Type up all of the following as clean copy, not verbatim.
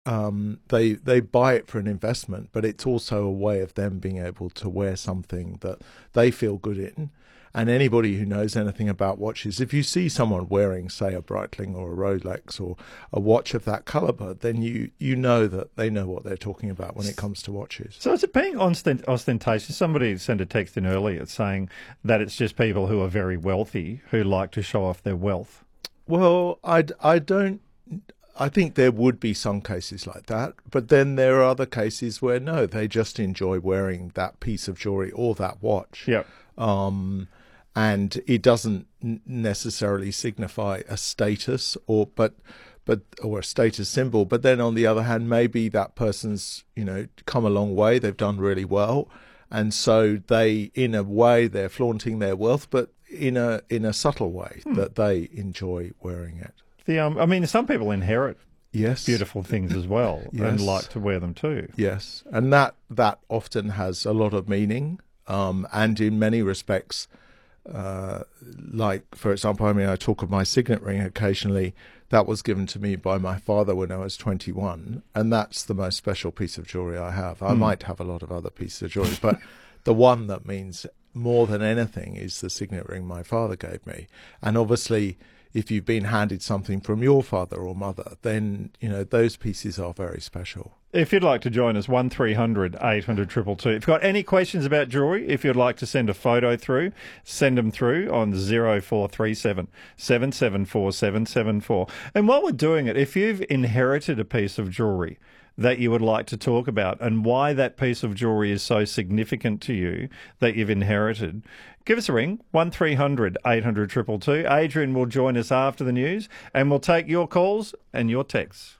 they buy it for an investment, but it's also a way of them being able to wear something that they feel good in. And anybody who knows anything about watches, if you see someone wearing, say, a Breitling or a Rolex or a watch of that caliber, then you know that they know what they're talking about when it comes to watches. So is it being ostentatious? Somebody sent a text in earlier saying that it's just people who are very wealthy who like to show off their wealth. Well, I think there would be some cases like that, but then there are other cases where, no, they just enjoy wearing that piece of jewellery or that watch. Yeah. And it doesn't necessarily signify a status or a status symbol. But then on the other hand, maybe that person's, come a long way. They've done really well. And so in a way, they're flaunting their wealth, but in a subtle way that they enjoy wearing it. Some people inherit yes, beautiful things as well and like to wear them too. Yes. And that often has a lot of meaning. And in many respects, like, for example, I talk of my signet ring occasionally. That was given to me by my father when I was 21, and that's the most special piece of jewellery I have. I might have a lot of other pieces of jewellery, but the one that means more than anything is the signet ring my father gave me. And obviously, if you've been handed something from your father or mother, then, those pieces are very special. If you'd like to join us, 1300 800 222. If you've got any questions about jewellery, if you'd like to send a photo through, send them through on 0437 774 774. And while we're doing it, if you've inherited a piece of jewellery that you would like to talk about and why that piece of jewellery is so significant to you that you've inherited, give us a ring, 1300 800 222. Adrian will join us after the news and we'll take your calls and your texts.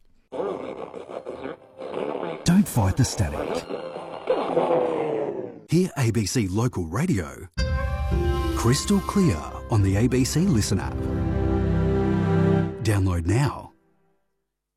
Don't fight the static. Hear ABC Local Radio crystal clear on the ABC Listen app. Download now.